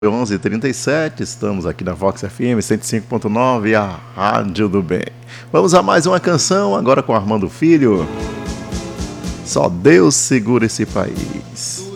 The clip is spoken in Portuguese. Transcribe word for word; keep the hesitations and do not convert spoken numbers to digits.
onze e trinta e sete, estamos aqui na Vox F M cento e cinco ponto nove, a Rádio do Bem. Vamos a mais uma canção, agora com Armando Filho. Só Deus segura esse país.